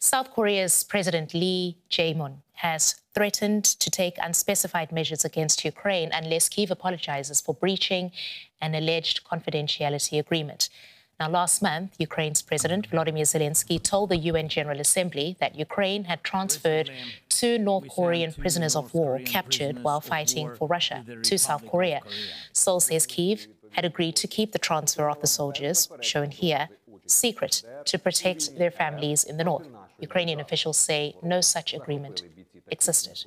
South Korea's President Lee Jae-myung has threatened to take unspecified measures against Ukraine unless Kyiv apologizes for breaching an alleged confidentiality agreement. Now, last month, Ukraine's President Volodymyr Zelensky told the UN General Assembly that Ukraine had transferred two North Korean prisoners of war captured while fighting for Russia to South Korea. Seoul says Kyiv had agreed to keep the transfer of the soldiers, shown here, secret to protect their families in the north. Ukrainian officials say no such agreement existed.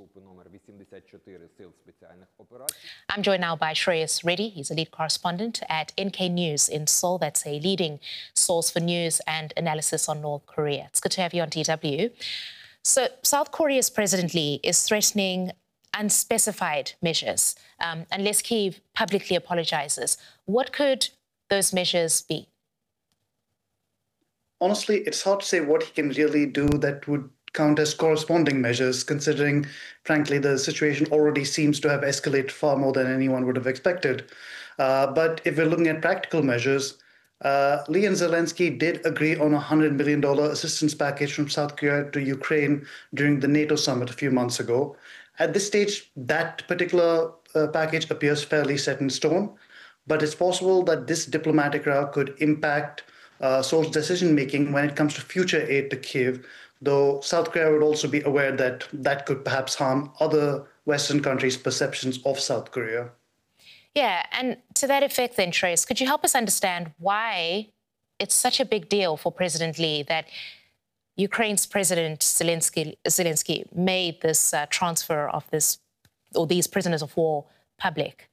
I'm joined now by Shreyas Reddy. He's a lead correspondent at NK News in Seoul. That's a leading source for news and analysis on North Korea. It's good to have you on DW. So South Korea's President Lee is threatening unspecified measures unless Kyiv publicly apologizes. What could those measures be? Honestly, it's hard to say what he can really do that would count as corresponding measures, considering, frankly, the situation already seems to have escalated far more than anyone would have expected. But if we're looking at practical measures, Lee and Zelensky did agree on a $100 million assistance package from South Korea to Ukraine during the NATO summit a few months ago. At this stage, that particular package appears fairly set in stone, but it's possible that this diplomatic route could impact Seoul's decision-making when it comes to future aid to Kyiv, though South Korea would also be aware that that could perhaps harm other Western countries' perceptions of South Korea. Yeah, and to that effect then, Trace, could you help us understand why it's such a big deal for President Lee that Ukraine's President Zelensky made this transfer of these prisoners of war public?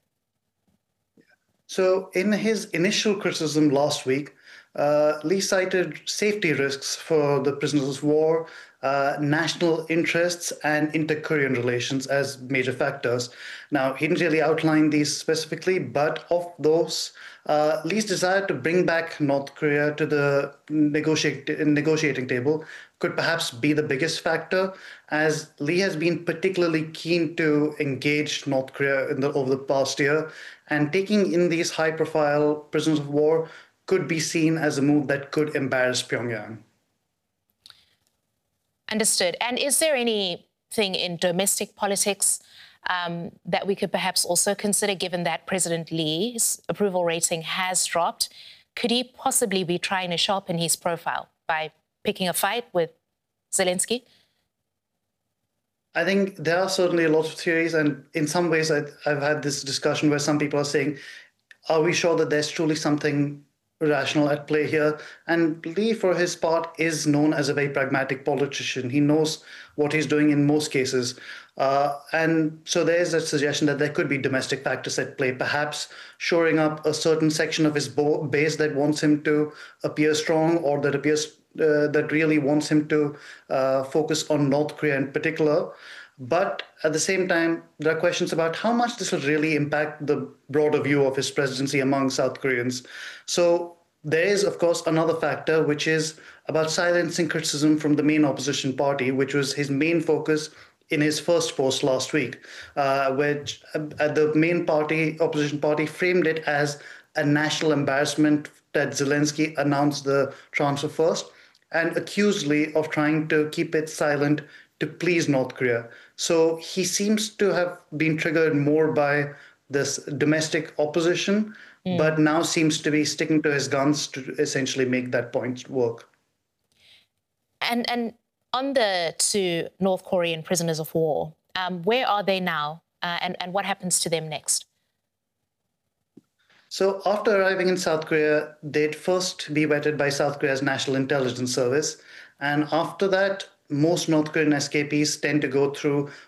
So in his initial criticism last week, Lee cited safety risks for the prisoners of war, national interests, and inter-Korean relations as major factors. Now, he didn't really outline these specifically, but of those, Lee's desire to bring back North Korea to the negotiating table could perhaps be the biggest factor, as Lee has been particularly keen to engage North Korea over the past year, and taking in these high-profile prisoners of war could be seen as a move that could embarrass Pyongyang. Understood. And is there anything in domestic politics that we could perhaps also consider, given that President Lee's approval rating has dropped? Could he possibly be trying to sharpen his profile by picking a fight with Zelensky? I think there are certainly a lot of theories, and in some ways I've had this discussion where some people are saying, are we sure that there's truly something rational at play here? And Lee, for his part, is known as a very pragmatic politician. He knows what he's doing in most cases. And so there's a suggestion that there could be domestic factors at play, perhaps shoring up a certain section of his base that wants him to appear strong, or that really wants him to focus on North Korea in particular. But at the same time, there are questions about how much this will really impact the broader view of his presidency among South Koreans. So there is, of course, another factor, which is about silencing criticism from the main opposition party, which was his main focus in his first post last week, which the main opposition party framed it as a national embarrassment that Zelensky announced the transfer first, and accused Lee of trying to keep it silent to please North Korea. So he seems to have been triggered more by this domestic opposition, but now seems to be sticking to his guns to essentially make that point work. And on the two North Korean prisoners of war, where are they now, and what happens to them next? So after arriving in South Korea, they'd first be vetted by South Korea's National Intelligence Service. And after that, most North Korean escapees tend to go through